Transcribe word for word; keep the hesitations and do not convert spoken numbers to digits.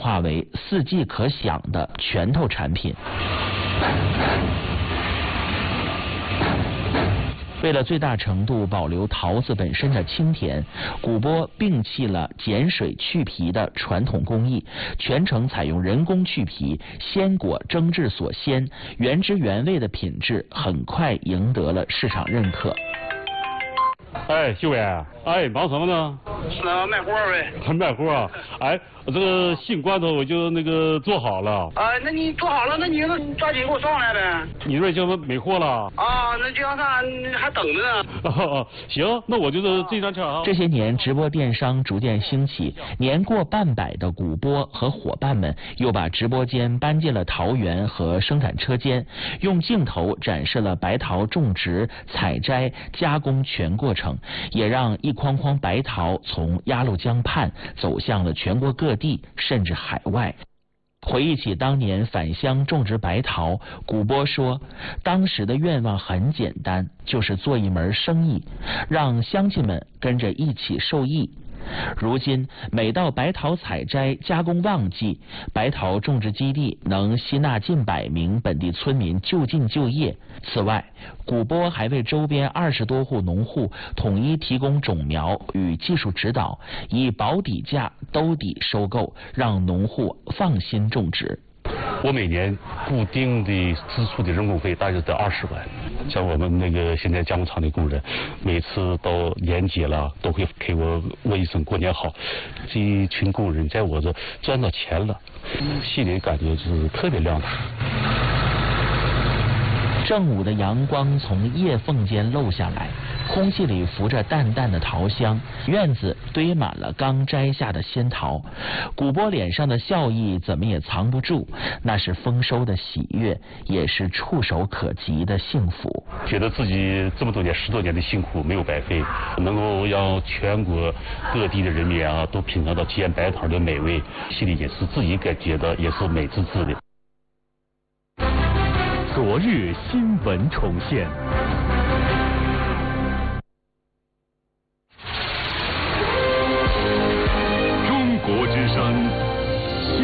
化为四季可享的拳头产品。为了最大程度保留桃子本身的清甜，古波摒弃了碱水去皮的传统工艺，全程采用人工去皮，鲜果蒸制所鲜，原汁原味的品质很快赢得了市场认可。 哎，秀伟，哎，忙什么呢？ 是啊，卖货呗。 还卖货啊？哎，这个杏罐头我就那个做好了。 啊，那你做好了，那你就抓紧给我送来呗。 你那就没货了？ 啊，那这样啥还等着呢。 哦，行，那我就是这张车啊。 这些年，直播电商逐渐兴起，年过半百的古波和伙伴们又把直播间搬进了桃园和生产车间，用镜头展示了白桃种植、采摘、加工全过程，也让一筐筐白桃从鸭绿江畔走向了全国各地，甚至海外。回忆起当年返乡种植白桃，古波说，当时的愿望很简单，就是做一门生意，让乡亲们跟着一起受益。如今每到白桃采摘加工旺季，白桃种植基地能吸纳近百名本地村民就近就业。此外，古波还为周边二十多户农户统一提供种苗与技术指导，以保底价兜底收购，让农户放心种植。 我每年固定的支出的人工费大约在二十万，像我们那个现在加工厂的工人，每次到年节了都会给我问一声过年好。这一群工人在我这赚到钱了，心里感觉是特别亮堂。 正午的阳光从叶缝间漏下来，空气里浮着淡淡的桃香，院子堆满了刚摘下的鲜桃。古波脸上的笑意怎么也藏不住，那是丰收的喜悦，也是触手可及的幸福。 觉得自己这么多年十多年的辛苦没有白费，能够让全国各地的人民啊都品尝到煎白桃的美味，心里也是自己感觉到也是美滋滋的。 昨日新闻重现。